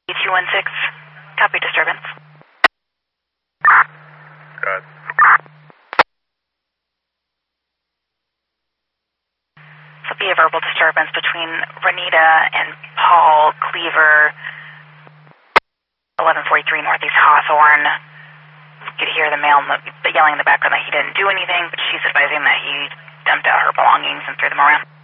216, copy disturbance. Good. This will be a verbal disturbance between Renita and Paul Cleaver, 1143 Northeast Hawthorne. You could hear the male yelling in the background that he didn't do anything, but she's advising that he dumped out her belongings and threw them around.